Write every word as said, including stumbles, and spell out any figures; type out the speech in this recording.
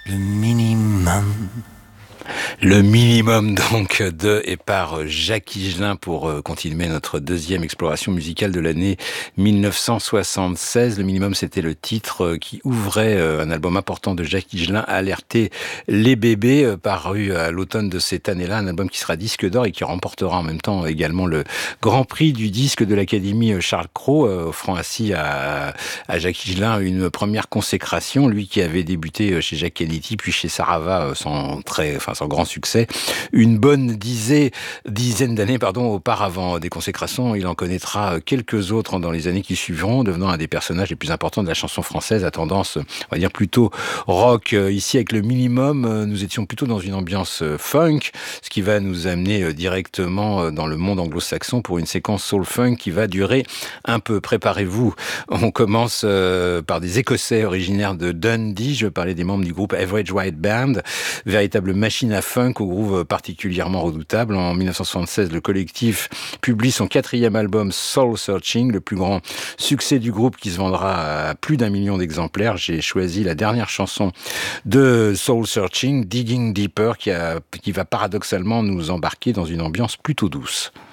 Le minimum. Le minimum donc de et par Jacques Higelin pour continuer notre deuxième exploration musicale de l'année mille neuf cent soixante-seize. Le minimum, c'était le titre qui ouvrait un album important de Jacques Higelin, Alerter les bébés, paru à l'automne de cette année-là, un album qui sera disque d'or et qui remportera en même temps également le grand prix du disque de l'Académie Charles Cros, offrant ainsi à, à Jacques Higelin une première consécration, lui qui avait débuté chez Jacques Kennedy puis chez Sarava sans très, enfin sans grand succès, une bonne dizaine, dizaine d'années pardon, auparavant. Des consécrations, il en connaîtra quelques autres dans les années qui suivront, devenant un des personnages les plus importants de la chanson française à tendance, on va dire, plutôt rock. Ici, avec le minimum, nous étions plutôt dans une ambiance funk, ce qui va nous amener directement dans le monde anglo-saxon pour une séquence soul-funk qui va durer un peu. Préparez-vous. On commence par des Écossais originaires de Dundee. Je parlais des membres du groupe Average White Band, véritable machine à funk au groove particulièrement redoutable. En mille neuf cent soixante-seize, le collectif publie son quatrième album Soul Searching, le plus grand succès du groupe qui se vendra à plus d'un million d'exemplaires. J'ai choisi la dernière chanson de Soul Searching, Digging Deeper, qui, a, qui va paradoxalement nous embarquer dans une ambiance plutôt douce.